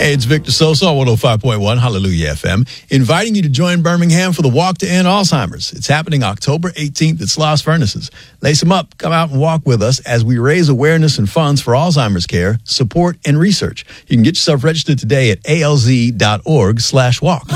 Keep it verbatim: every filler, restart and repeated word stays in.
Hey, it's Victor Sosa on one oh five point one Hallelujah F M, inviting you to join Birmingham for the Walk to End Alzheimer's. It's happening October eighteenth at Sloss Furnaces. Lace them up. Come out and walk with us as we raise awareness and funds for Alzheimer's care, support, and research. You can get yourself registered today at alz.org slash walk.